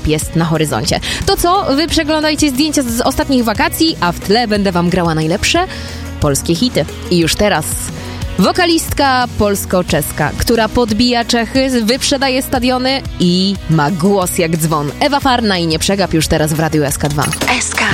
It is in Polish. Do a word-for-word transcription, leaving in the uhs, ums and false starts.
urlop jest na horyzoncie. To co? Wy przeglądajcie zdjęcia z ostatnich wakacji, a w tle będę wam grała najlepsze polskie hity. I już teraz wokalistka polsko-czeska, która podbija Czechy, wyprzedaje stadiony i ma głos jak dzwon. Ewa Farna i Nie przegap już teraz w Radiu S K dwa. S K